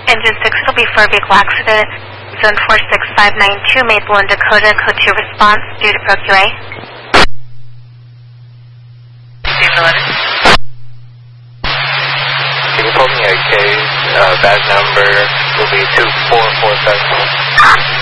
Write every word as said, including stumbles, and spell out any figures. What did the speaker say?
Engine six, it'll be for a vehicle accident. Zone four six five nine two, Maple and Dakota, code two response due to Pro Q A. Can you pull me a case? Uh, badge number will be two four four seven.